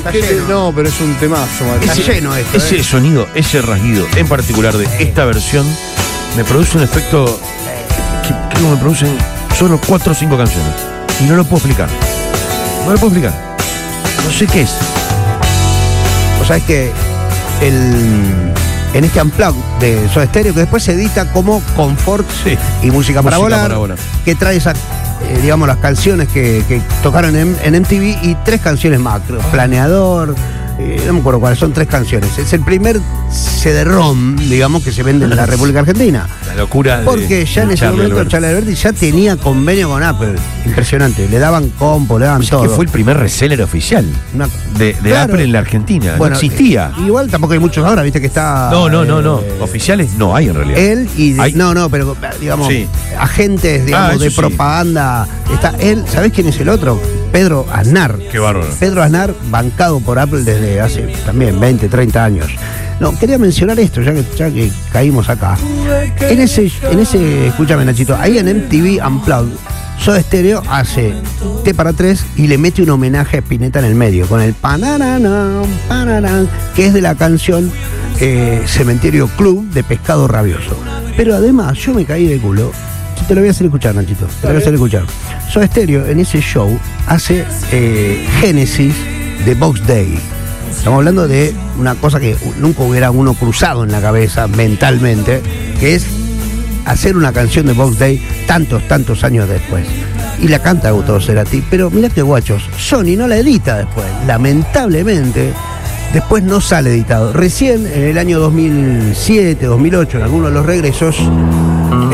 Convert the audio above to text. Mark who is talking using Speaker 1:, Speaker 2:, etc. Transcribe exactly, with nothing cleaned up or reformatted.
Speaker 1: Está
Speaker 2: ¿Qué te-
Speaker 1: lleno.
Speaker 2: no, pero es un temazo, Mario.
Speaker 1: Está lleno esto,
Speaker 3: Ese
Speaker 1: ¿eh?
Speaker 3: sonido, ese rasguido en particular de esta versión, me produce un efecto que creo que me producen solo cuatro o cinco canciones. Y no lo puedo explicar. No lo puedo explicar. No sé qué es.
Speaker 1: O sea, es que el, en este Unplugged de Soda Stereo, que después se edita como Confort
Speaker 3: Sí.
Speaker 1: y Música, para,
Speaker 3: Música
Speaker 1: volar,
Speaker 3: para volar.
Speaker 1: que trae esa, eh, digamos, las canciones que, que tocaron en, en M T V y tres canciones más, creo, Planeador, eh, no me acuerdo cuáles, son tres canciones. Es el primer C D-ROM, digamos, que se vende en la República Argentina.
Speaker 3: La locura de
Speaker 1: Porque ya en ese
Speaker 3: Charlie
Speaker 1: momento
Speaker 3: Alberti.
Speaker 1: Charlie Alberti ya tenía convenio con Apple. Impresionante. Le daban compo, le daban
Speaker 3: Es
Speaker 1: todo.
Speaker 3: que fue el primer reseller oficial
Speaker 1: Una-
Speaker 3: de, de
Speaker 1: Claro.
Speaker 3: Apple en la Argentina.
Speaker 1: Bueno,
Speaker 3: no existía.
Speaker 1: eh, igual tampoco hay muchos ahora, viste que está.
Speaker 3: no, no, no, no.
Speaker 1: eh,
Speaker 3: Oficiales no hay en realidad.
Speaker 1: Él y. de-
Speaker 3: Hay-
Speaker 1: no, no, pero digamos,
Speaker 3: Sí.
Speaker 1: agentes, digamos,
Speaker 3: Ah, eso
Speaker 1: de
Speaker 3: sí.
Speaker 1: propaganda. Está él, ¿sabés quién es el otro? Pedro Aznar.
Speaker 3: Qué bárbaro.
Speaker 1: Pedro Aznar, bancado por Apple desde hace también veinte, treinta años. No, quería mencionar esto, ya que, ya que caímos acá. En ese, en ese, escúchame, Nachito, ahí en M T V Unplugged, Soda Stereo hace T para tres y le mete un homenaje a Spinetta en el medio, con el pananana, pananán, que es de la canción eh, Cementerio Club de Pescado Rabioso. Pero además, yo me caí de culo. Te lo voy a hacer escuchar, Nachito. Te lo voy a hacer escuchar. Soda Stereo en ese show hace eh, Génesis de Box Day. Estamos hablando de una cosa que nunca hubiera uno cruzado en la cabeza mentalmente, que es hacer una canción de Box Day tantos, tantos años después. Y la canta Gustavo Cerati. Pero mirá que guachos, Sony no la edita después. Lamentablemente, después no sale editado. Recién en el año dos mil siete, dos mil ocho, en alguno de los regresos,